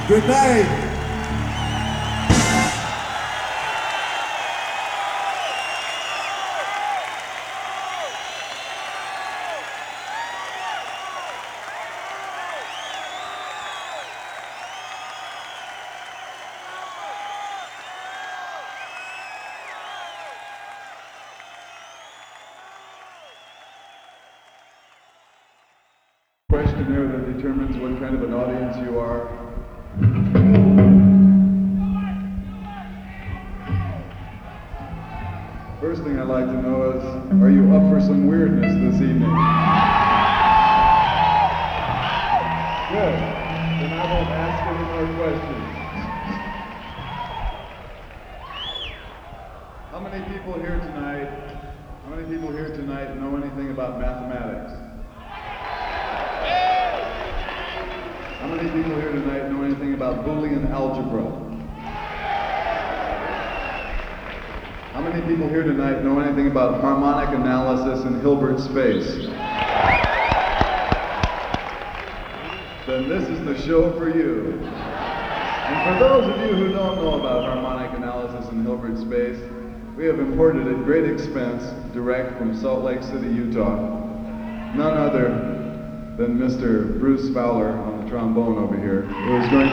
Good night. Questionnaire that determines what kind of an audience you are. First thing I'd like to know is, are you up for some weirdness this evening? Good. Then I won't ask any more questions. How many people here tonight know anything about mathematics? How many people here tonight know anything about Boolean algebra? How many people here tonight know anything about harmonic analysis in Hilbert space? Then this is the show for you. And for those of you who don't know about harmonic analysis in Hilbert space, we have imported at great expense, direct from Salt Lake City, Utah, none other than Mr. Bruce Fowler on the trombone over here, who's going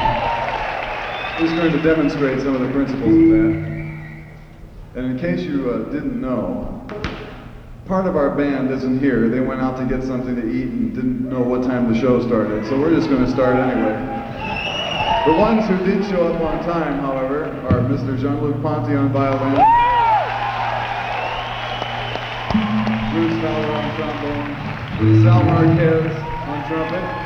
to demonstrate some of the principles of that. And in case you didn't know, part of our band isn't here. They went out to get something to eat and didn't know what time the show started, so we're just going to start anyway. The ones who did show up on time, however, are Mr. Jean-Luc Ponty on violin, Bruce Fowler on trombone, Sal Marquez on trumpet,